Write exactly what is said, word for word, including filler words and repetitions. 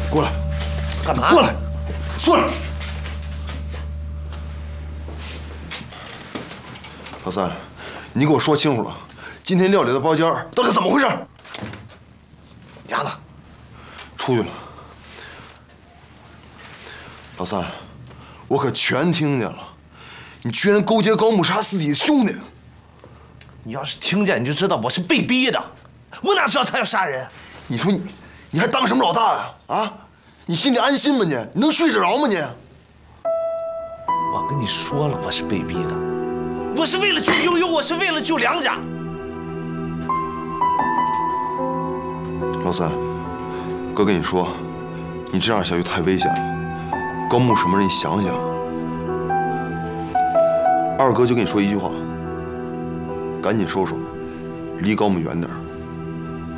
过来， 干嘛？ 过来，坐着。老三，你给我说清楚了，今天料理的包间到底怎么回事？ 丫呢？ 出去了。老三，我可全听见了，你居然勾结高木杀自己的兄弟！ 你要是听见，你就知道我是被逼的，我哪知道他要杀人？ 你说你，你还当什么老大呀？啊，你心里安心吗？你你能睡得着吗？你？ 我跟你说了，我是被逼的，我是为了救悠悠，我是为了救梁家。 老三，哥跟你说，你这样下去太危险了。高木什么人？你想想。二哥就跟你说一句话，赶紧收手，离高木远点儿。